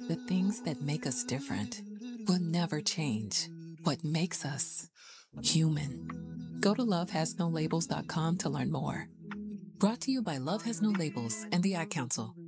The things that make us different will never change. What makes us human. Go to lovehasnolabels.com to learn more. Brought to you by Love Has No Labels and the Ad Council.